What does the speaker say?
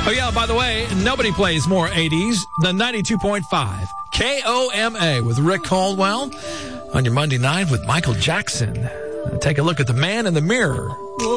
Oh, yeah, by the way, nobody plays more 80s than 92.5 KOMA with Rick Caldwell on your Monday night with Michael Jackson. Take a look at the man in the mirror.